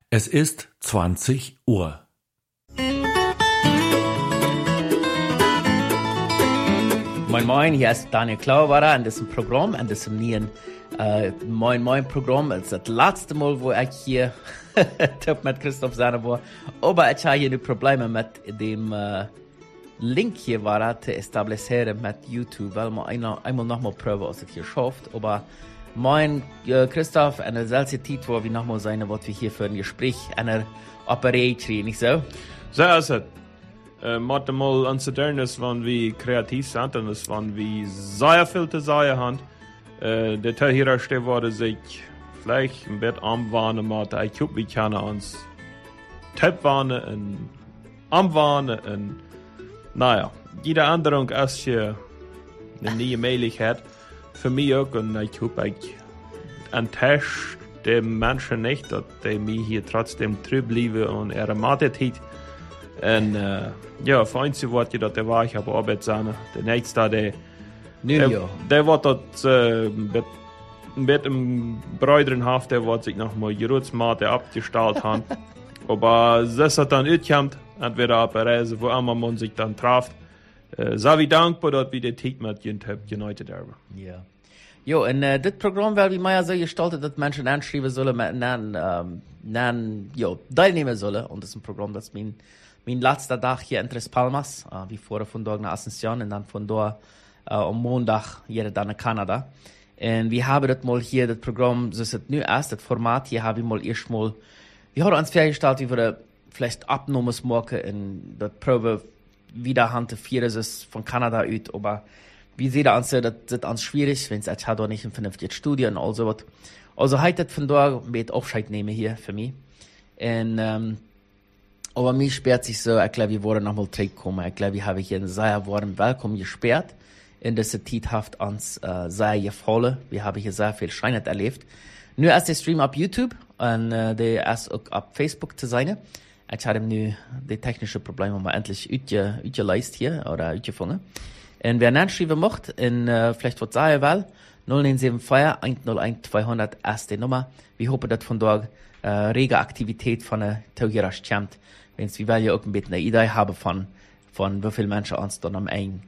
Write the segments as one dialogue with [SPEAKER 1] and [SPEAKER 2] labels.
[SPEAKER 1] Es ist 20 Uhr.
[SPEAKER 2] Moin Moin, hier ist Daniel Klauwara an diesem Programm, an diesem neuen Moin Moin Programm. Es ist das letzte Mal, wo ich hier mit Christoph sein war. Aber ich habe hier die Probleme mit dem Link hier war zu establieren mit YouTube, weil man einmal nochmal proben, ob es hier schafft. Aber mein Christoph, eine seltsame Zeit, wo wir nochmal sein, was wir hier für ein Gespräch, eine Operation, nicht so?
[SPEAKER 3] So ist es. Moeten mal anzuderen is van wie creatief zijn en is van wie sehr viel te zeggen haben. De tegenwoordig worden zich vielleicht een beetje aanwanen, maar ik hoop we kunnen ons tipwanen en aanwanen en naja, jede andere als je een nieuwe mogelijkheid. Für mich auch und ich hoffe, ich enttäusche die Menschen nicht, dass die mich hier trotzdem treu bleiben und ihre Mathe-Zeit. Und ja, für einzige Worte, dass der war, ich habe Arbeit sein. Der nächste, der wird dort mit dem Bräuderenhaft, der wird sich nochmal Gerutsmate abgestellt haben. Aber das hat dann ausgekommen, entweder auf der Reise, wo immer man sich dann trifft. Sei wie dankbar, dass wir die Zeit mit United haben.
[SPEAKER 2] Ja. Jo, en dit programma wil we mij zo gestalten dat mensen aanschrijven zullen deelnemen zullen. Und das ist ein Programm, das mein letzter Tag hier in Tres Palmas. Wir fahren von dort nach Asunción und dann von dort am Montag hier dann nach Kanada. Und wir haben das mal hier, das Programm, so ist es nu erst, das Format hier haben wir mal erstmal, wir haben uns vorgestellt, wie wir vielleicht Abnahmes machen und das Probe wieder hantieren, ist von Kanada aus, aber wie seht ihr an, das ist uns schwierig, wenn es jetzt da nicht ein vernünftiges Studium und all so was. Also heute von da mit Aufscheid nehmen hier für mich. Und, aber mir sperrt sich so, ich glaube, wir wollen nochmal zurückkommen. Ich glaube, wir haben hier einen sehr warmen Willkommen gesperrt. In dieser Zeit hat uns sehr gefallen. Wir haben hier sehr viel Schönes erlebt. Nur erst der Stream auf YouTube und der erst auch auf Facebook zu sein. Ich habe nu die technischen Probleme mal endlich ausgeleistet hier oder ausgefunden. Und wer nachschreiben möchte, vielleicht was sagen will, 0974-101-200 erste Nummer. Wir hoffen, dass von dort rege Aktivität von der Taugerast kommt. Wenn wir ja auch ein bisschen eine Idee haben von wie viele Menschen uns dann am Ende,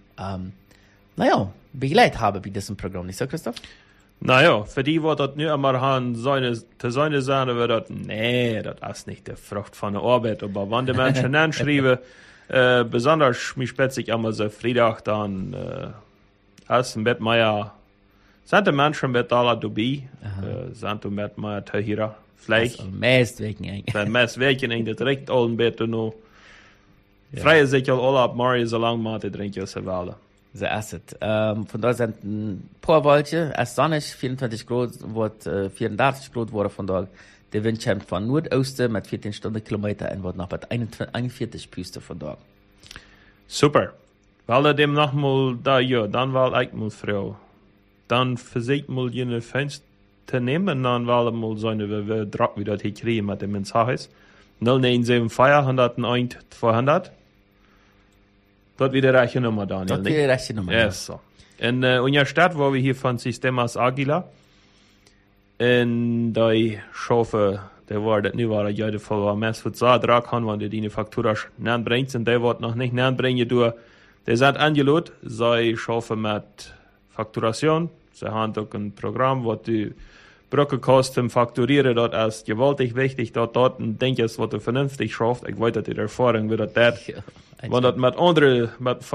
[SPEAKER 2] begleitet haben bei diesem Programm. Nicht so, Christoph?
[SPEAKER 3] Naja, für die, die das nicht einmal haben, zu seine sagen, wird das, nee, das ist nicht die Frucht von der Arbeit. Aber wenn die Menschen anschreiben, besonders mich spetzig einmal so Freitag dann als ein Bett mehr sind die Menschen mit aller dabei, sind die mit mehr Tahira vielleicht
[SPEAKER 2] meist wegen
[SPEAKER 3] das recht allen Bett noch freie sich alle ab Mario so lange mal trinken als Welle.
[SPEAKER 2] So ist es. Von da sind ein paar Wolken, erst sonnig, 24 Grad, 34 Grad wurde von da. Der Wind kommt von Nordosten mit 14 Stundenkilometer und wird noch bei 41 Püste von dort.
[SPEAKER 3] Super. Weil er dem nochmal da, ja, dann war ich mal Frau. Dann versucht mal jene Fenster nehmen, dann war er mal so eine Druck, wie das hier kriegen mit dem ins Haus. 0974 101 200. Dort wieder reiche Nummer, Daniel.
[SPEAKER 2] Dort wieder reiche Nummer.
[SPEAKER 3] Yes, so. In unserer Stadt, wo wir hier von Sistemas Aguila, en die schaffen, der war das nicht war, jede Fall war mehr für zwei Drag haben, wenn die Faktura nachbringt, und der wird noch nicht nachbringen, der sind angelaut, sie schaffen mit Fakturation, sie haben auch ein Programm, wo die Brückenkosten fakturieren, dort ist gewaltig wichtig, dort ein Ding ist, was du vernünftig schafft, ich weiß, dass die Erfahrung wird, wenn das mit anderen, mit